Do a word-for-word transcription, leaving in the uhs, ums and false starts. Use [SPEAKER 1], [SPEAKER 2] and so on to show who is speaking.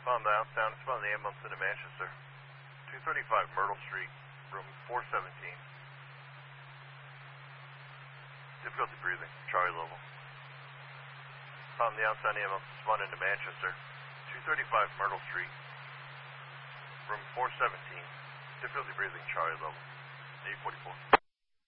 [SPEAKER 1] Found the outbound, it's found the ambulance into Manchester. two thirty-five Myrtle Street, room four seventeen. Difficulty breathing, Charlie level. Found the outside ambulance, spun into Manchester. two thirty-five Myrtle Street, room four seventeen. Difficulty breathing, Charlie level. eight forty-four.